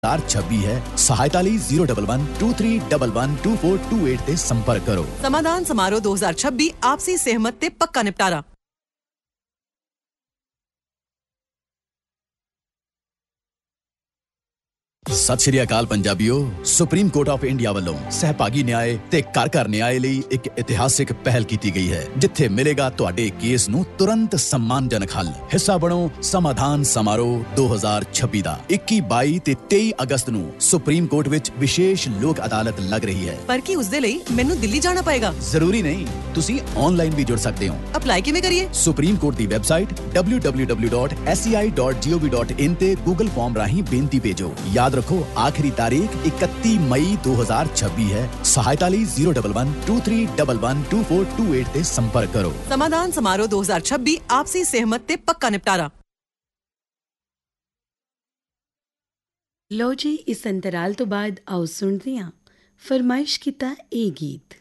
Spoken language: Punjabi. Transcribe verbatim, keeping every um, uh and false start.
हजार छब्बी है। सहायता ਲਈ zero one one two three one one two four two eight ਤੇ ਸੰਪਰਕ ਕਰੋ। समाधान समारोह दो हज़ार छब्बीस आपसी सहमत ते पक्का निपटारा। ਸਤਿ ਸ਼੍ਰੀ ਅਕਾਲ ਪੰਜਾਬੀਓ। ਸੁਪਰੀਮ ਕੋਰਟ ਆਫ ਇੰਡੀਆ ਵੱਲੋਂ ਸਹਿਭਾਗੀ ਨਿਆਂ ਤੇ ਘਰ ਘਰ ਨਿਆਂ ਲਈ ਇੱਕ ਇਤਿਹਾਸਿਕ ਪਹਿਲ ਕੀਤੀ ਗਈ ਹੈ, ਜਿੱਥੇ ਮਿਲੇਗਾ ਤੁਹਾਡੇ ਕੇਸ ਨੂੰ ਤੁਰੰਤ ਸਨਮਾਨਜਨਕ ਹੱਲ। ਹਿੱਸਾ ਬਣੋ ਸਮਾਧਾਨ ਸਮਾਰੋਹ ਦੋ ਹਜ਼ਾਰ ਛੱਬੀ ਦਾ। ਇੱਕੀ ਬਾਈ ਤੇ ਤੇਈ ਅਗਸਤ ਨੂੰ ਸੁਪਰੀਮ ਕੋਰਟ ਵਿੱਚ ਵਿਸ਼ੇਸ਼ ਲੋਕ ਅਦਾਲਤ ਲੱਗ ਰਹੀ ਹੈ। ਪਰ ਕੀ ਉਸ ਦੇ ਲਈ ਮੈਨੂੰ ਦਿੱਲੀ ਜਾਣਾ ਪਏਗਾ? ਜ਼ਰੂਰੀ ਨਹੀਂ, ਤੁਸੀਂ ਆਨਲਾਈਨ ਵੀ ਜੁੜ ਸਕਦੇ ਹੋ। ਅਪਲਾਈ ਕਿਵੇਂ ਕਰੀਏ? Supreme court the website w w w dot s c i dot gov dot in ਤੇ ਗੂਗਲ ਫਾਰਮ ਰਾਹੀਂ ਬੇਨਤੀ ਭੇਜੋ। ਯਾਦ ਰੱਖੋ, ਆਖਰੀ ਤਾਰੀਖ ਇਕੱਤੀ ਮਈ ਦੋ ਹਜ਼ਾਰ ਛੱਬੀ ਹੈ। ਸਹਾਇਤਾ ਲਈ zero one one two three one one two four two eight ਤੇ ਸੰਪਰਕ ਕਰੋ। समाधान समारोह दो हज़ार छब्बीस आपसी सहमत ते पक्का निपटारा। ਲਓ ਜੀ, ਇਸ ਅੰਤਰਾਲ ਤੋਂ ਬਾਅਦ ਆਓ ਸੁਣਦੇ ਹਾਂ ਫਰਮਾਇਸ਼ ਕੀਤਾ ਇਹ ਗੀਤ।